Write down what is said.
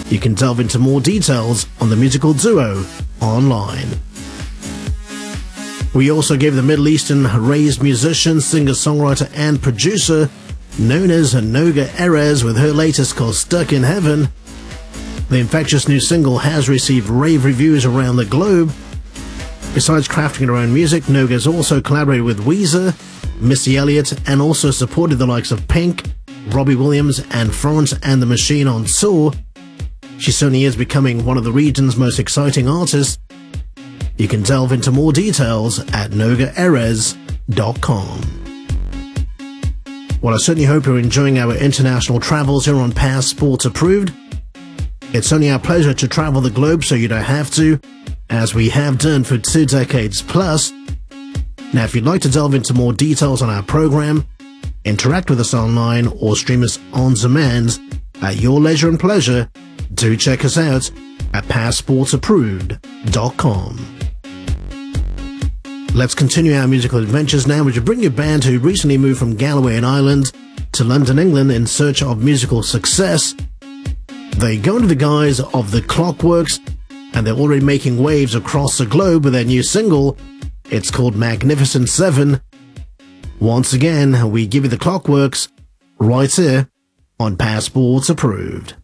You can delve into more details on the musical duo online. We also gave the Middle Eastern raised musician, singer-songwriter and producer known as Noga Erez with her latest called Stuck in Heaven. The infectious new single has received rave reviews around the globe. Besides crafting her own music, Noga has also collaborated with Weezer, Missy Elliott, and also supported the likes of Pink, Robbie Williams, and Florence and the Machine on tour. She certainly is becoming one of the region's most exciting artists. You can delve into more details at nogaerez.com. Well, I certainly hope you're enjoying our international travels here on Passport Approved. It's certainly our pleasure to travel the globe so you don't have to, as we have done for 2 decades plus. Now, if you'd like to delve into more details on our program, interact with us online, or stream us on demand at your leisure and pleasure, do check us out at passportapproved.com. Let's continue our musical adventures now, which will bring you a band who recently moved from Galloway in Ireland to London, England in search of musical success. They go under the guise of The Clockworks, and they're already making waves across the globe with their new single. It's called Magnificent Seven. Once again, we give you The Clockworks right here on Passport Approved.